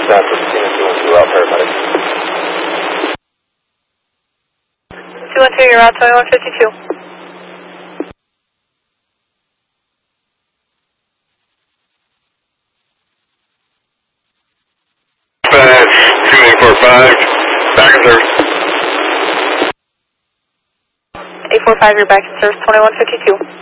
San Francisco 212 out paramedic. 212, you're out 2152. Dispatch 2845, back in service. 845, you're back in service 2152.